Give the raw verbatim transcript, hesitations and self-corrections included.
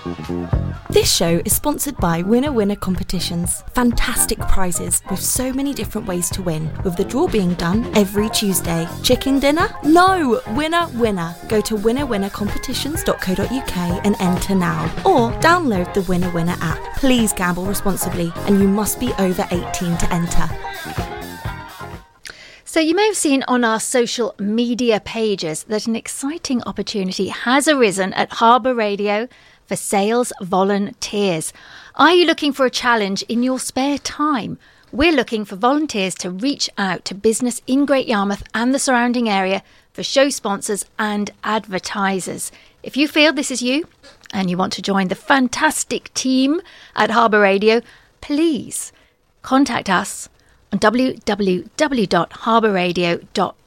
This show is sponsored by Winner Winner Competitions. Fantastic prizes with so many different ways to win, with the draw being done every Tuesday. Chicken dinner? No! Winner Winner. Go to winner winner competitions dot co dot uk and enter now. Or download the Winner Winner app. Please gamble responsibly, and you must be over eighteen to enter. So you may have seen on our social media pages that an exciting opportunity has arisen at Harbour Radio for sales volunteers. Are you looking for a challenge in your spare time? We're looking for volunteers to reach out to business in Great Yarmouth and the surrounding area for show sponsors and advertisers. If you feel this is you and you want to join the fantastic team at Harbour Radio, please contact us on w w w dot harbour radio dot